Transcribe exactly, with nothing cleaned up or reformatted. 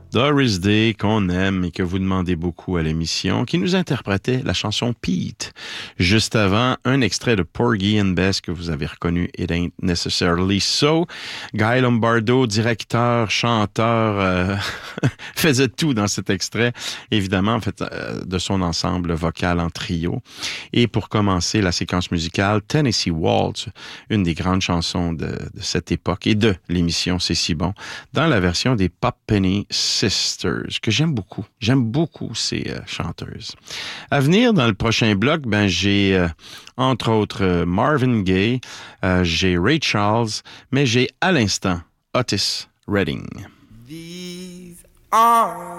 Doris Day, qu'on aime et que vous demandez beaucoup à l'émission, qui nous interprétait la chanson Pete. Juste avant, un extrait de Porgy and Bess que vous avez reconnu, It Ain't Necessarily So. Guy Lombardo, directeur, chanteur, euh, faisait tout dans cet extrait, évidemment, en fait, euh, de son ensemble vocal en trio. Et pour commencer la séquence musicale, Tennessee Waltz, une des grandes chansons de, de cette époque et de l'émission C'est si bon, dans la version des Pop Penny Sisters, que j'aime beaucoup. J'aime beaucoup ces euh, chanteuses. À venir, dans le prochain bloc, ben, j'ai, euh, entre autres, euh, Marvin Gaye, euh, j'ai Ray Charles, mais j'ai à l'instant Otis Redding. These are